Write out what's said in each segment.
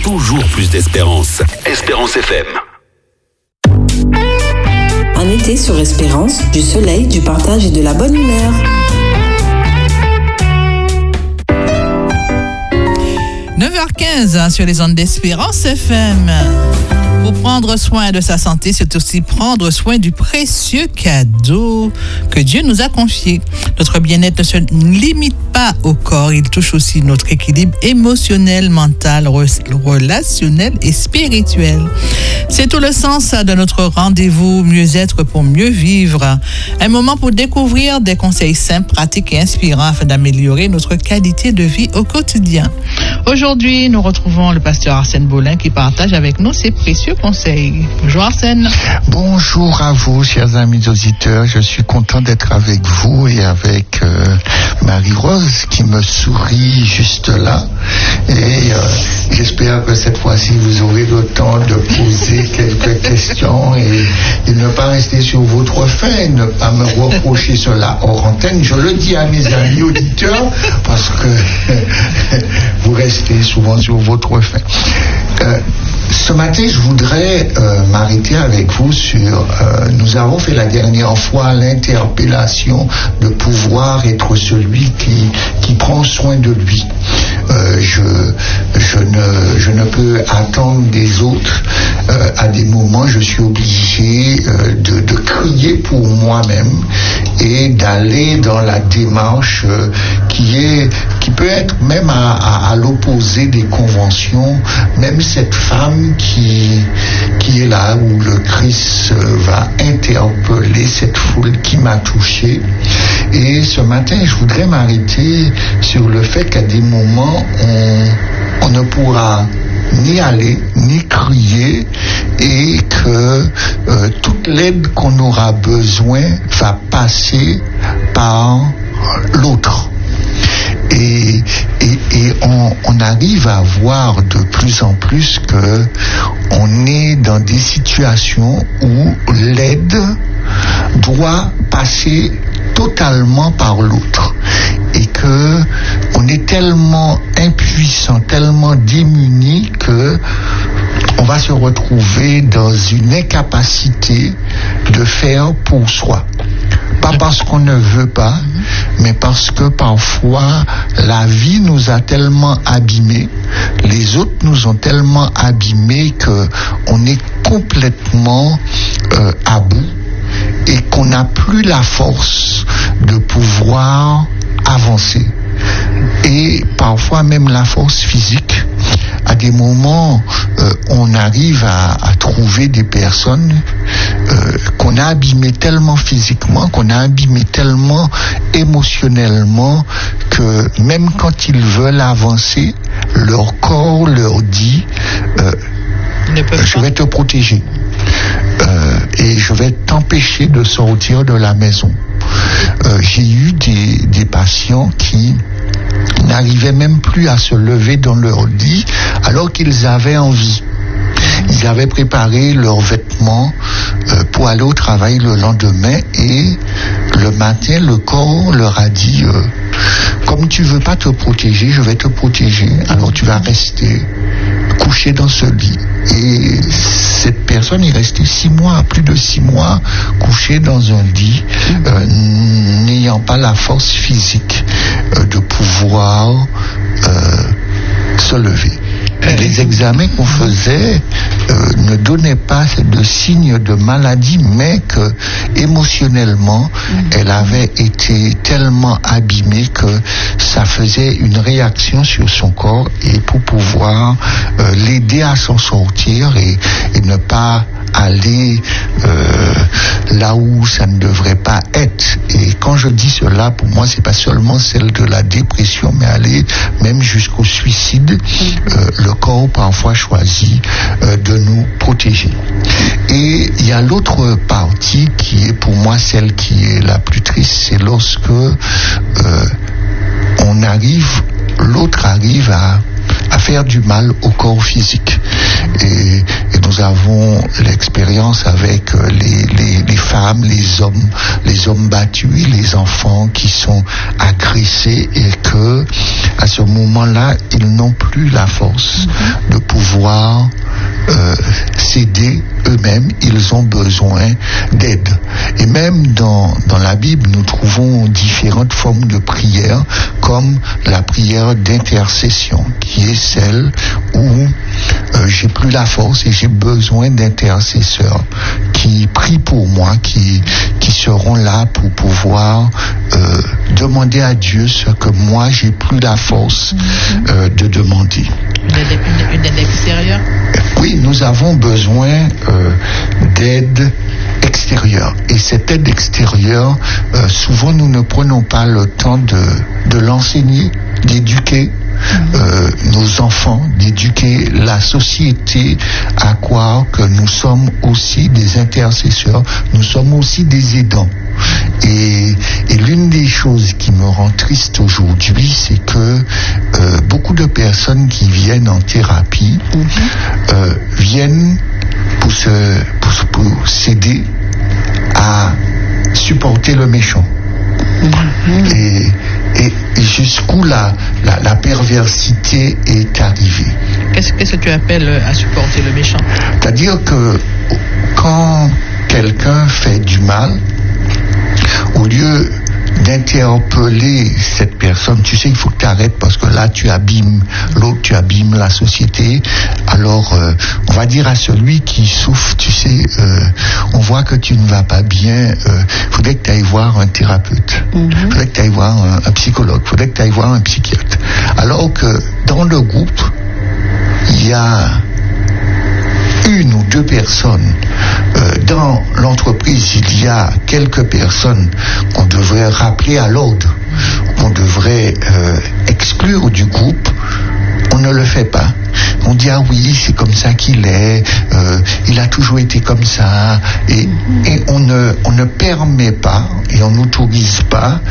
toujours plus d'espérance. Espérance FM. En été sur Espérance, du soleil, du partage et de la bonne humeur. 9h15 sur les ondes d'Espérance FM. Pour prendre soin de sa santé, c'est aussi prendre soin du précieux cadeau que Dieu nous a confié. Notre bien-être ne se limite pas au corps, il touche aussi notre équilibre émotionnel, mental, relationnel et spirituel. C'est tout le sens de notre rendez-vous Mieux-être pour mieux vivre. Un moment pour découvrir des conseils simples, pratiques et inspirants afin d'améliorer notre qualité de vie au quotidien. Aujourd'hui, nous retrouvons le pasteur Arsène Bollin qui partage avec nous ses précieux conseils. Bonjour Arsène. Bonjour à vous, chers amis auditeurs. Je suis content d'être avec vous et avec Marie-Rose qui me sourit juste là. Et j'espère que cette fois-ci, vous aurez le temps de poser quelques questions et ne pas rester sur votre faim, ne pas me reprocher cela hors antenne. Je le dis à mes amis auditeurs parce que vous restez souvent sur votre faim. Ce matin, je voudrais m'arrêter avec vous sur... nous avons fait la dernière fois l'interpellation de pouvoir être celui qui prend soin de lui. Je ne peux attendre des autres. À des moments, je suis obligé de crier pour moi-même et d'aller dans la démarche qui peut être même à l'opposé des conventions. Même cette femme qui est là où le Christ va interpeller cette foule qui m'a touché. Et ce matin, je voudrais m'arrêter sur le fait qu'à des moments, on ne pourra ni aller, ni crier, et que toute l'aide qu'on aura besoin va passer par l'autre. Et on arrive à voir de plus en plus que on est dans des situations où l'aide doit passer totalement par l'autre et que on est tellement impuissant, tellement démuni que on va se retrouver dans une incapacité de faire pour soi. Pas parce qu'on ne veut pas, mais parce que parfois la vie nous a tellement abîmés, les autres nous ont tellement abîmés que on est complètement à bout et qu'on n'a plus la force de pouvoir avancer. Et parfois même la force physique. À des moments, on arrive à trouver des personnes qu'on a abîmées tellement physiquement, qu'on a abîmées tellement émotionnellement, que même quand ils veulent avancer, leur corps leur dit je vais te protéger et je vais t'empêcher de sortir de la maison. J'ai eu des patients qui n'arrivaient même plus à se lever dans leur lit alors qu'ils avaient envie. Ils avaient préparé leurs vêtements pour aller au travail le lendemain et le matin, le corps leur a dit comme tu veux pas te protéger, je vais te protéger, alors tu vas rester couché dans ce lit. Et cette personne est restée 6 mois, plus de 6 mois, couchée dans un lit, n'ayant pas la force physique de pouvoir se lever. Les examens qu'on faisait ne donnaient pas de signes de maladie, mais que émotionnellement, elle avait été tellement abîmée que ça faisait une réaction sur son corps, et pour pouvoir l'aider à s'en sortir et ne pas aller là où ça ne devrait pas être. Et quand je dis cela, pour moi, c'est pas seulement celle de la dépression, mais aller même jusqu'au suicide. Le corps parfois choisit de nous protéger. Et il y a l'autre partie qui est pour moi celle qui est la plus triste, c'est lorsque l'autre arrive à faire du mal au corps physique. Et nous avons l'expérience avec les femmes, les hommes battus, les enfants qui sont agressés, et que à ce moment-là, ils n'ont plus la force de pouvoir pouvoir s'aider eux-mêmes, ils ont besoin d'aide. Et même dans la Bible, nous trouvons différentes formes de prière, comme la prière d'intercession, qui est celle où j'ai plus la force et j'ai besoin d'intercesseurs qui prient pour moi, qui seront là pour pouvoir demander à Dieu ce que moi j'ai plus la force de demander. Une aide extérieure? Oui, nous avons besoin d'aide extérieure. Et cette aide extérieure, souvent nous ne prenons pas le temps de l'enseigner, d'éduquer nos enfants, d'éduquer la société à croire que nous sommes aussi des intercesseurs, nous sommes aussi des aidants. Et l'une des choses qui me rend triste aujourd'hui, c'est que beaucoup de personnes qui viennent en thérapie viennent pour s'aider à supporter le méchant. Et jusqu'où la perversité est arrivée. Qu'est-ce que tu appelles à supporter le méchant? C'est-à-dire que quand quelqu'un fait du mal, au lieu d'interpeller cette personne, tu sais, il faut que tu arrêtes parce que là tu abîmes l'autre, tu abîmes la société. Alors on va dire à celui qui souffre, tu sais, on voit que tu ne vas pas bien, faudrait que tu ailles voir un thérapeute, faudrait que tu ailles voir un psychologue, faudrait que tu ailles voir un psychiatre. Alors que dans le groupe, il y a une ou deux personnes. Dans l'entreprise, il y a quelques personnes qu'on devrait rappeler à l'ordre, qu'on devrait exclure du groupe. On ne le fait pas. On dit ah oui, c'est comme ça qu'il est, il a toujours été comme ça, et on ne permet pas et on n'autorise pas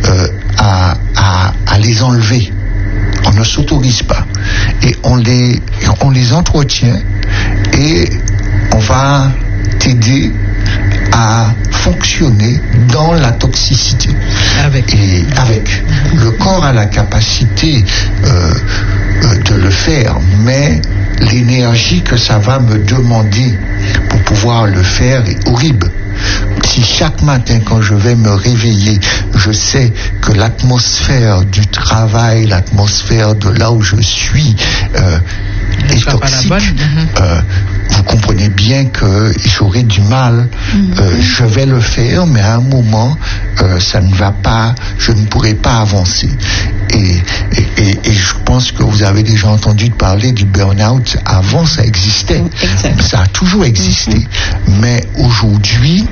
à les enlever. On ne s'autorise pas et on les entretient et on va t'aider à fonctionner dans la toxicité. Avec le corps a la capacité de le faire, mais l'énergie que ça va me demander pour pouvoir le faire est horrible. Si chaque matin quand je vais me réveiller, je sais que l'atmosphère du travail, l'atmosphère de là où je suis est toxique, vous comprenez bien que j'aurai du mal. Je vais le faire, mais à un moment, ça ne va pas, je ne pourrai pas avancer. Et je pense que vous avez déjà entendu parler du burn-out. Avant, ça existait. Ça a toujours existé. Mais aujourd'hui,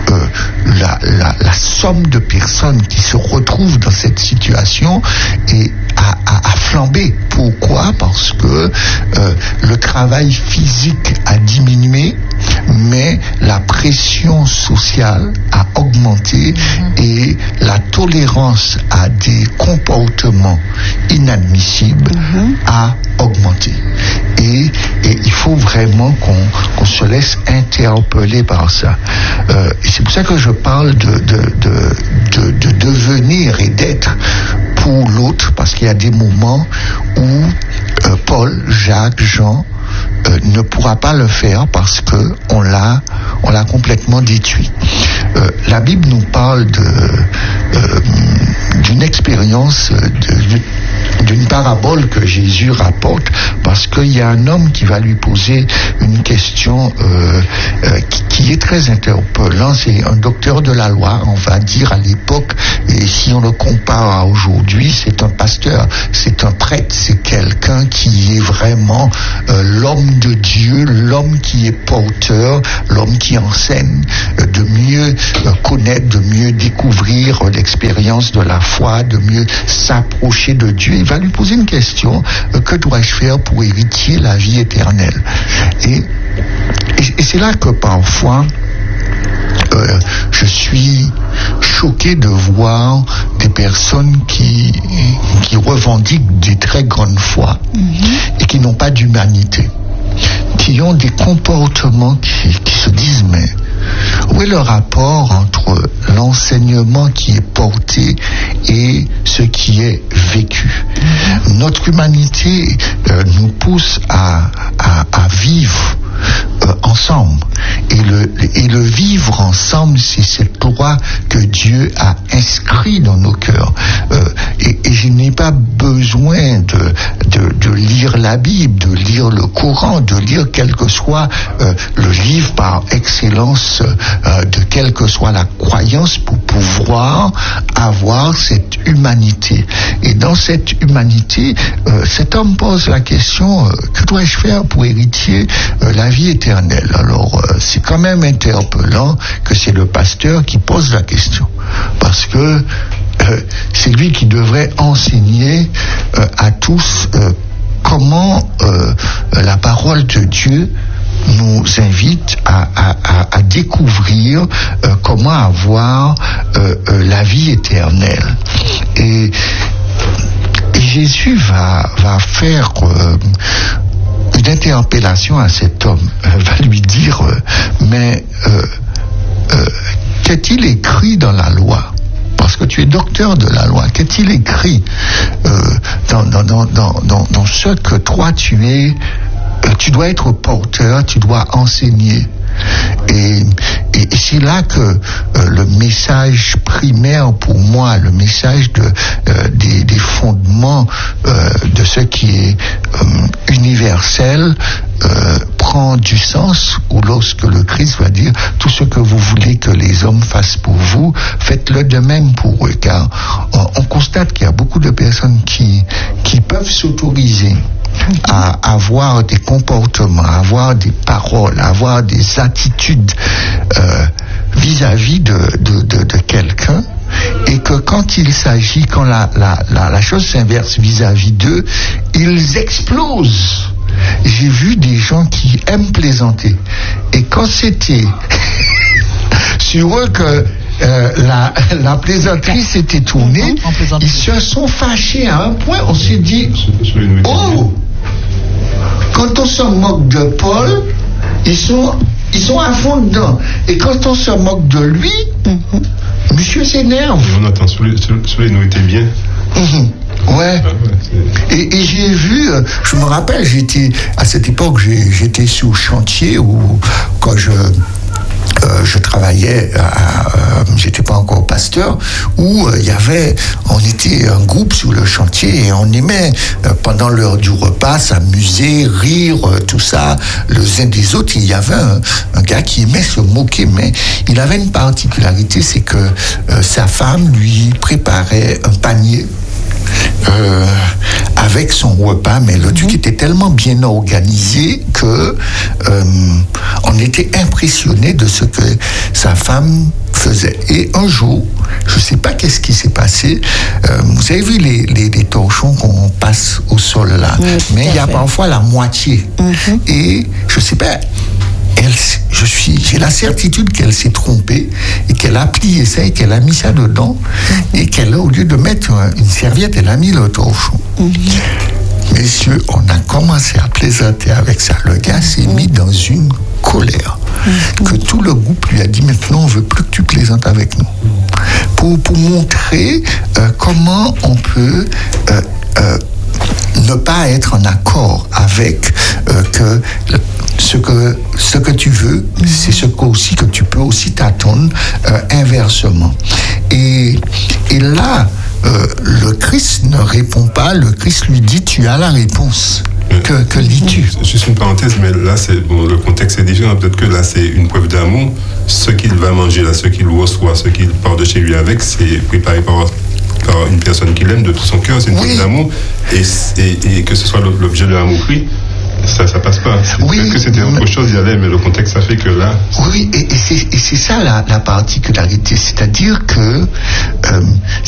la somme de personnes qui se retrouvent dans cette situation a flambé. Pourquoi? Parce que le travail physique a diminué, mais la pression sociale a augmenté et la tolérance à des comportements inadmissibles a augmenté. Et il faut vraiment qu'on se laisse interpeller par ça. Et c'est pour ça que je parle de devenir et d'être pour l'autre, parce qu'il y a des moments où Paul, Jacques, Jean ne pourra pas le faire parce que on l'a complètement détruit. La Bible nous parle d'une expérience, d'une parabole que Jésus rapporte, parce qu'il y a un homme qui va lui poser une question qui est très interpellant. C'est un docteur de la loi, on va dire à l'époque, et si on le compare à aujourd'hui, c'est un pasteur, c'est un prêtre, c'est quelqu'un qui est vraiment l'homme de Dieu, l'homme qui est porteur, l'homme qui enseigne de mieux connaître, de mieux découvrir l'expérience de la foi, de mieux s'approcher de Dieu. Il va lui poser une question: que dois-je faire pour hériter la vie éternelle? Et c'est là que parfois je suis choqué de voir des personnes qui revendiquent des très grandes foi et qui n'ont pas d'humanité, qui ont des comportements qui se disent mais où est le rapport entre l'enseignement qui est porté et ce qui est vécu? Notre humanité nous pousse à ensemble. Et le vivre ensemble, c'est cette loi que Dieu a inscrit dans nos cœurs. Et je n'ai pas besoin de lire la Bible, de lire le Coran, de lire quel que soit le livre par excellence de quelle que soit la croyance pour pouvoir avoir cette humanité. Et dans cette humanité, cet homme pose la question, que dois-je faire pour hériter la vie éternelle? Alors, c'est quand même interpellant que c'est le pasteur qui pose la question. Parce que c'est lui qui devrait enseigner à tous comment la parole de Dieu nous invite à découvrir comment avoir la vie éternelle. Et Jésus va faire une interpellation à cet homme, va lui dire mais qu'est-il écrit dans la loi? Parce que tu es docteur de la loi. Qu'est-il écrit dans ce que toi tu es? Tu dois être porteur, tu dois enseigner. Et c'est là que le message primaire pour moi, le message des fondements de ce qui est universel prend du sens, ou lorsque le Christ va dire tout ce que vous voulez que les hommes fassent pour vous, faites-le de même pour eux, car on constate qu'il y a beaucoup de personnes qui peuvent s'autoriser à avoir des comportements, à avoir des paroles, à avoir des attitudes vis-à-vis de quelqu'un, et que quand il s'agit, quand la chose s'inverse vis-à-vis d'eux, ils explosent. J'ai vu des gens qui aiment plaisanter, et quand c'était sur eux que la plaisanterie s'était tournée, ils se sont fâchés à un point, on s'est dit, oh, quand on se moque de Paul, ils sont à fond dedans. Et quand on se moque de lui, monsieur s'énerve. On attend, celui nous était bien. Ouais. Et j'ai vu, je me rappelle, à cette époque, j'étais sur chantier où, quand je travaillais, j'étais pas encore pasteur, où on était un groupe sur le chantier et on aimait, pendant l'heure du repas, s'amuser, rire, tout ça, les uns des autres. Il y avait un gars qui aimait se moquer, mais il avait une particularité, c'est que sa femme lui préparait un panier avec son repas, mais le truc était tellement bien organisé que on était impressionné de ce que sa femme faisait. Et un jour, je ne sais pas qu'est-ce qui s'est passé, vous avez vu les torchons qu'on passe au sol là, mais il y a parfois la moitié. Et je ne sais pas, j'ai la certitude qu'elle s'est trompée et qu'elle a plié ça et qu'elle a mis ça dedans et qu'elle a, au lieu de mettre une serviette, elle a mis le torchon. Messieurs, on a commencé à plaisanter avec ça. Le gars s'est mis dans une colère que tout le groupe lui a dit, maintenant on veut plus que tu plaisantes avec nous, pour montrer comment on peut ne pas être en accord avec que ce que tu veux, c'est ce aussi que tu peux aussi t'attendre inversement. Et là, le Christ ne répond pas, le Christ lui dit, tu as la réponse. Que lis-tu? Juste une parenthèse, mais là, le contexte est différent. Peut-être que là, c'est une preuve d'amour. Ce qu'il va manger, là, ce qu'il reçoit, ce qu'il part de chez lui avec, c'est préparé par une personne qu'il aime de tout son cœur. C'est une preuve d'amour. Et que ce soit l'objet de l'amour-prix, ça passe pas. Peut-être que c'était autre chose, il y allait, mais le contexte, ça fait que là... Oui, et c'est ça la particularité. C'est-à-dire que